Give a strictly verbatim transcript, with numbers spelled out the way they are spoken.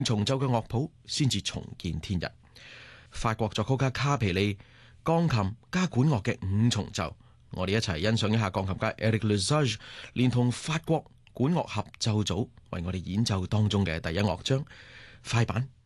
重奏嘅樂譜先至重見天日。法國作曲家卡皮利鋼琴加管樂嘅五重奏，我哋一齊欣賞一下鋼琴家 Eric Lesage 連同法國管樂合奏組為我哋演奏當中嘅第一樂章快板